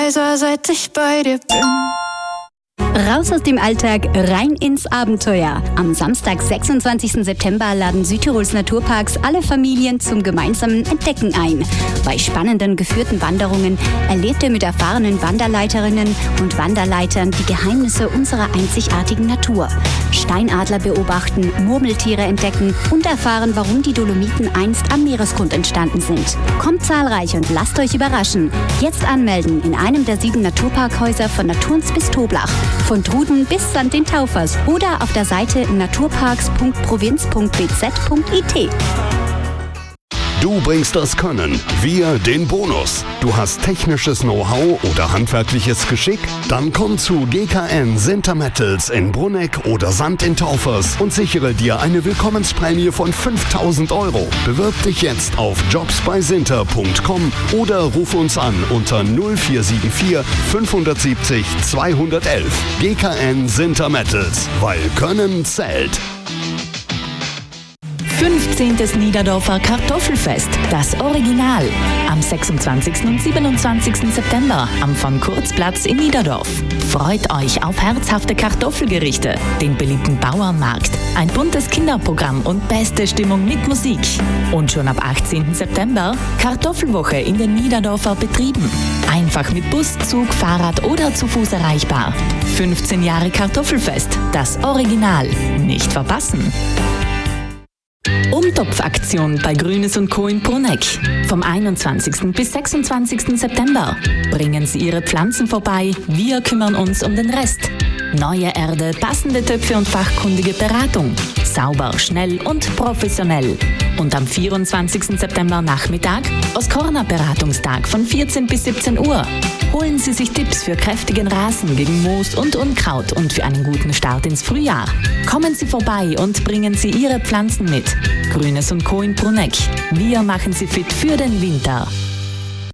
Seit ich bei dir bin. Raus aus dem Alltag, rein ins Abenteuer. Am Samstag, 26. September laden Südtirols Naturparks alle Familien zum gemeinsamen Entdecken ein. Bei spannenden geführten Wanderungen erlebt ihr mit erfahrenen Wanderleiterinnen und Wanderleitern die Geheimnisse unserer einzigartigen Natur. Steinadler beobachten, Murmeltiere entdecken und erfahren, warum die Dolomiten einst am Meeresgrund entstanden sind. Kommt zahlreich und lasst euch überraschen. Jetzt anmelden in einem der 7 Naturparkhäuser von Naturns bis Toblach. Von Truden bis St. den Taufers oder auf der Seite naturparks.provinz.bz.it. Du bringst das Können, wir den Bonus. Du hast technisches Know-how oder handwerkliches Geschick? Dann komm zu GKN Sintermettels in Brunegg oder St. den Taufers und sichere dir eine Willkommensprämie von 5.000 €. Bewirb dich jetzt auf jobsbeisinter.com oder ruf uns an unter 0474 570 211. GKN Sintermettels, weil Können zählt. 15. Niederdorfer Kartoffelfest, das Original. Am 26. und 27. September am Von-Kurz-Platz in Niederdorf. Freut euch auf herzhafte Kartoffelgerichte, den beliebten Bauernmarkt, ein buntes Kinderprogramm und beste Stimmung mit Musik. Und schon ab 18. September Kartoffelwoche in den Niederdorfer Betrieben. Einfach mit Bus, Zug, Fahrrad oder zu Fuß erreichbar. 15 Jahre Kartoffelfest, das Original. Nicht verpassen. Umtopfaktion bei Grünes & Co. in Brunegg. Vom 21. bis 26. September. Bringen Sie Ihre Pflanzen vorbei, wir kümmern uns um den Rest. Neue Erde, passende Töpfe und fachkundige Beratung. Sauber, schnell und professionell. Und am 24. September Nachmittag Oskorna-Beratungstag von 14 bis 17 Uhr. Holen Sie sich Tipps für kräftigen Rasen gegen Moos und Unkraut und für einen guten Start ins Frühjahr. Kommen Sie vorbei und bringen Sie Ihre Pflanzen mit. Grünes & Co. in Brunegg. Wir machen Sie fit für den Winter.